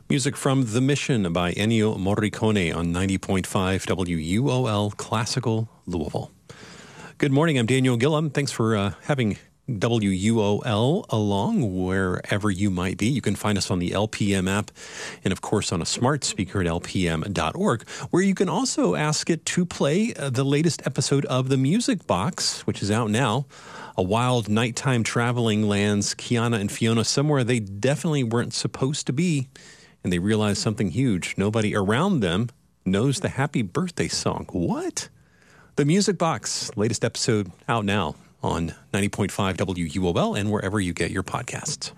Music from The Mission by Ennio Morricone on 90.5 WUOL Classical Louisville. Good morning, I'm Daniel Gillum. Thanks for having WUOL along wherever you might be. You can find us on the LPM app and, of course, on a smart speaker at lpm.org, where you can also ask it to play the latest episode of The Music Box, which is out now. A wild nighttime traveling lands Kiana and Fiona somewhere they definitely weren't supposed to be, and they realize something huge. Nobody around them knows the happy birthday song. What? The Music Box, latest episode out now on 90.5 WUOL and wherever you get your podcasts.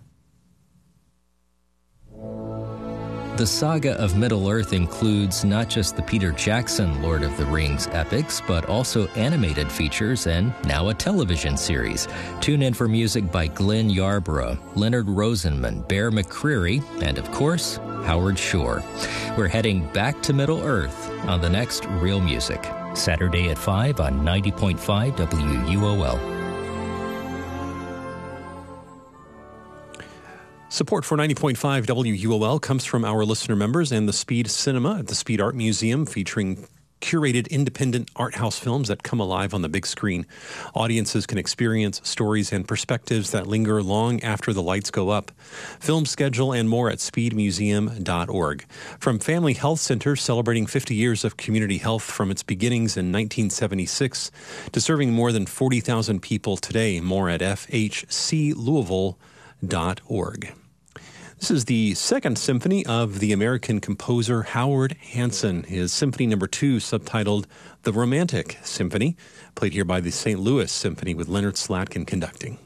The saga of Middle-earth includes not just the Peter Jackson Lord of the Rings epics, but also animated features and now a television series. Tune in for music by Glenn Yarborough, Leonard Rosenman, Bear McCreary, and of course, Howard Shore. We're heading back to Middle-earth on the next Real Music, Saturday at 5 on 90.5 WUOL. Support for 90.5 WUOL comes from our listener members and the Speed Cinema at the Speed Art Museum, featuring curated independent art house films that come alive on the big screen. Audiences can experience stories and perspectives that linger long after the lights go up. Film schedule and more at speedmuseum.org. From Family Health Center, celebrating 50 years of community health from its beginnings in 1976 to serving more than 40,000 people today. More at fhclouisville.org. This is the second symphony of the American composer Howard Hanson. His Symphony No. 2, subtitled The Romantic Symphony, played here by the St. Louis Symphony with Leonard Slatkin conducting.